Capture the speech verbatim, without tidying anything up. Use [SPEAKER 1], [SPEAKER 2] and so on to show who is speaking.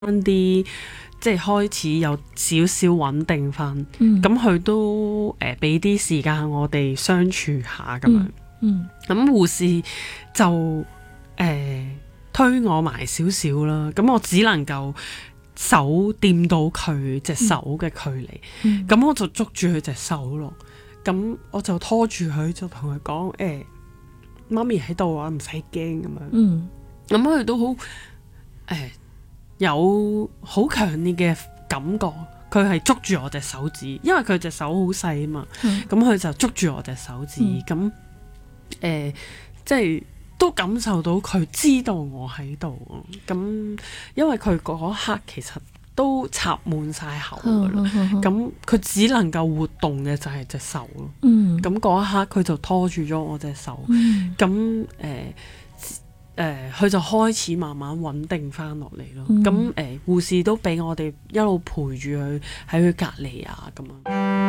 [SPEAKER 1] 啲即係開始有少少穩定翻，咁佢、嗯、都誒俾啲時間我哋相處下咁樣。咁、嗯嗯、護士就誒、呃、推我埋少少啦，咁我只能夠手掂到佢隻手嘅距離，咁、嗯、我就捉住佢隻手咯。咁我就拖住佢，就同佢講誒，媽咪喺度啊，唔使驚咁樣。咁佢、嗯、都好誒。呃有好強烈嘅感覺，佢係捉住我隻手指，因為佢隻手好細啊嘛，咁佢、嗯、就捉住我隻手指，咁誒、嗯呃，即係都感受到佢知道我喺度，咁因為佢嗰刻其實都插滿晒口噶啦，咁佢、嗯嗯、只能夠活動嘅就係隻手咯，咁嗰、嗯、一刻佢就拖住咗我隻手，咁誒、嗯。誒，佢、呃、就開始慢慢穩定翻落嚟咯。咁誒、嗯，護、呃、士都俾我哋一路陪住佢喺佢隔離啊，咁樣。